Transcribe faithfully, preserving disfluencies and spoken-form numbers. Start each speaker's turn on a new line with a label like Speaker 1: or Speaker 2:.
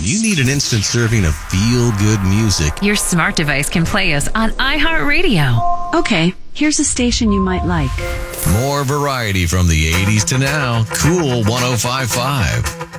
Speaker 1: you need an instant serving of feel-good music,
Speaker 2: your smart device can play us on iHeartRadio.
Speaker 3: Okay, here's a station you might like.
Speaker 1: more variety from the eighties to now. Cool one oh five point five.